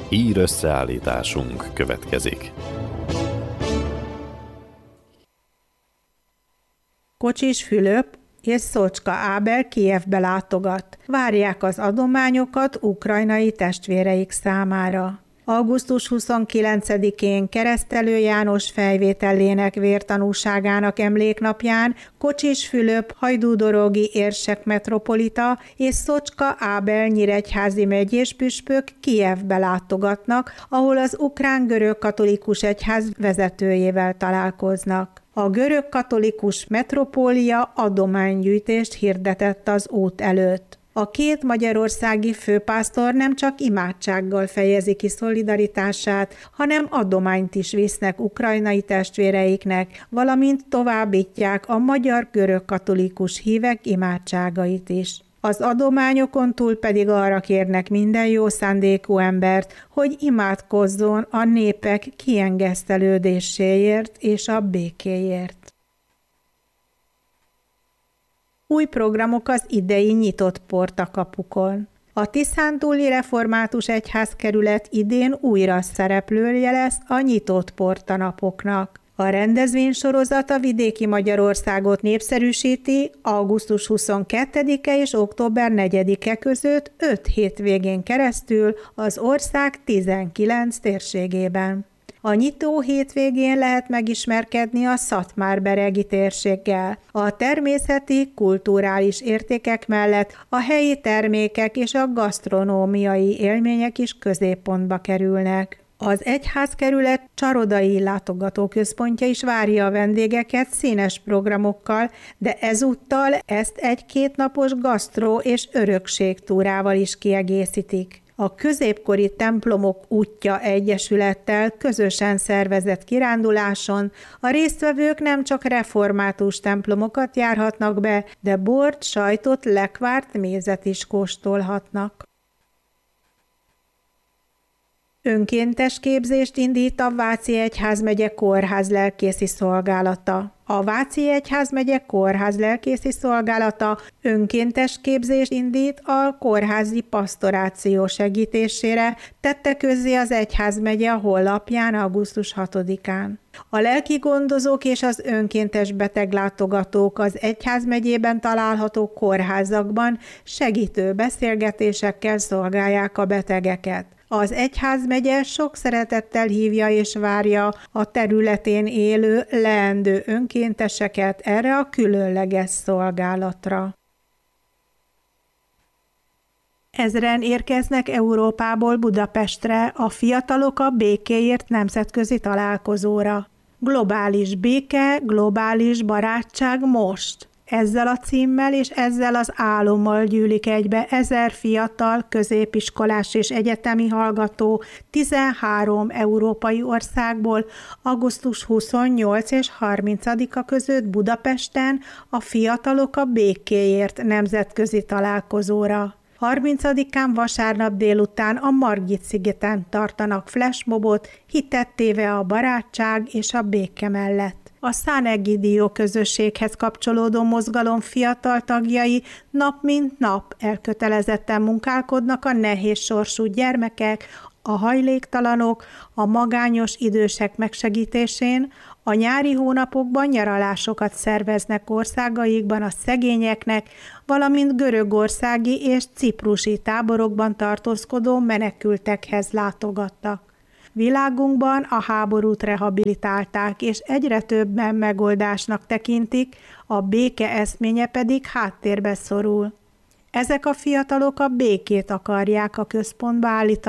Hír összeállításunk következik. Kocsis Fülöp és Szocska Ábel Kijevbe látogat. Várják az adományokat ukrajnai testvéreik számára. Augusztus 29-én Keresztelő János fejvételének vértanúságának emléknapján Kocsis Fülöp hajdúdorogi érsek metropolita és Szocska Ábel nyíregyházi megyés püspök Kijevbe látogatnak, ahol az ukrán görög-katolikus egyház vezetőjével találkoznak. A görög-katolikus metropólia adománygyűjtést hirdetett az út előtt. A két magyarországi főpásztor nem csak imádsággal fejezi ki szolidaritását, hanem adományt is visznek ukrajnai testvéreiknek, valamint továbbítják a magyar görög-katolikus hívek imádságait is. Az adományokon túl pedig arra kérnek minden jó szándékú embert, hogy imádkozzon a népek kiengesztelődéséért és a békéért. Új programok az idei nyitott portakapukon. A Tiszántúli Református Egyházkerület idén újra szereplője lesz a nyitott portanapoknak. A rendezvénysorozat a vidéki Magyarországot népszerűsíti augusztus 22-e és október 4-e között 5 hétvégén keresztül az ország 19 térségében. A nyitó hétvégén lehet megismerkedni a szatmárberegi térséggel. A természeti, kulturális értékek mellett a helyi termékek és a gasztronómiai élmények is középpontba kerülnek. Az egyházkerület csarodai látogatóközpontja is várja a vendégeket színes programokkal, de ezúttal ezt egy kétnapos gasztró- és örökségtúrával is kiegészítik. A Középkori Templomok Útja Egyesülettel közösen szervezett kiránduláson a résztvevők nem csak református templomokat járhatnak be, de bort, sajtot, lekvárt, mézet is kóstolhatnak. Önkéntes képzést indít a Váci Egyházmegye Kórház lelkészi szolgálata. A Váci Egyházmegye Kórház lelkészi szolgálata önkéntes képzést indít a kórházi pasztoráció segítésére, tette közzé az egyházmegye a honlapján augusztus 6-án. A lelki gondozók és az önkéntes beteglátogatók az egyházmegyében található kórházakban segítő beszélgetésekkel szolgálják a betegeket. Az egyházmegye sok szeretettel hívja és várja a területén élő leendő önkénteseket erre a különleges szolgálatra. Ezren érkeznek Európából Budapestre a Fiatalok a Békéért nemzetközi találkozóra. Globális béke, globális barátság most! Ezzel a címmel és ezzel az álommal gyűlik egybe 1000 fiatal, középiskolás és egyetemi hallgató 13 európai országból augusztus 28 és 30-a között Budapesten a Fiatalok a Békéért nemzetközi találkozóra. 30-án vasárnap délután a Margit-szigeten tartanak flashmobot, hitet téve a barátság és a béke mellett. A San Egidio közösséghez kapcsolódó mozgalom fiatal tagjai nap mint nap elkötelezetten munkálkodnak a nehéz sorsú gyermekek, a hajléktalanok, a magányos idősek megsegítésén, a nyári hónapokban nyaralásokat szerveznek országaikban a szegényeknek, valamint görögországi és ciprusi táborokban tartózkodó menekültekhez látogattak. Világunkban a háborút rehabilitálták, és egyre többen megoldásnak tekintik, a béke eszménye pedig háttérbe szorul. Ezek a fiatalok a békét akarják a központba állítani,